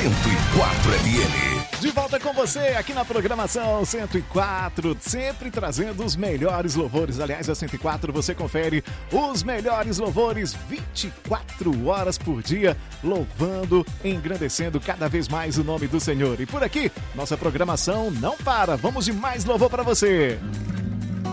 104 FM. De volta com você aqui na programação 104, sempre trazendo os melhores louvores. Aliás, a 104 você confere os melhores louvores 24 horas por dia, louvando, engrandecendo cada vez mais o nome do Senhor. E por aqui, nossa programação não para. Vamos de mais louvor para você.